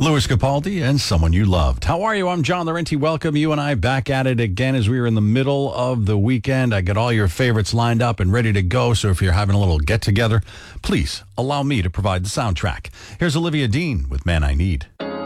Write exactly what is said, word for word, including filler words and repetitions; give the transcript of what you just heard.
Louis Capaldi and Someone You Loved. How are you? I'm John Laurenti. Welcome you and I back at it again as we are in the middle of the weekend. I got all your favorites lined up and ready to go, so if you're having a little get-together, please allow me to provide the soundtrack. Here's Olivia Dean with Man I Need.